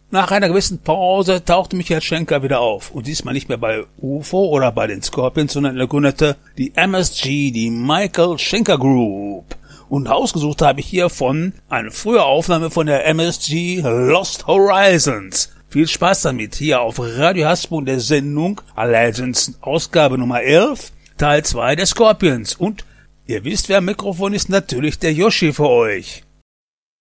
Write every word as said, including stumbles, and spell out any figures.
Nach einer gewissen Pause tauchte Michael Schenker wieder auf und diesmal nicht mehr bei U F O oder bei den Scorpions, sondern er gründete die M S G, die Michael Schenker Group. Und ausgesucht habe ich hiervon eine frühe Aufnahme von der M S G Lost Horizons. Viel Spaß damit hier auf Radio Hasbro der Sendung Legends Ausgabe Nummer elf, Teil zwei der Scorpions. Und ihr wisst, wer am Mikrofon ist, natürlich der Yoshi für euch.